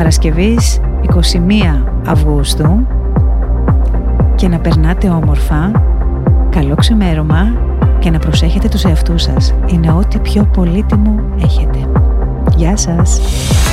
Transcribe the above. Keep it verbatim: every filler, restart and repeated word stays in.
Παρασκευής εικοστή πρώτη Αυγούστου και να περνάτε όμορφα, καλό ξημέρωμα και να προσέχετε τους εαυτούς σας. Είναι ό,τι πιο πολύτιμο έχετε. Γεια σας!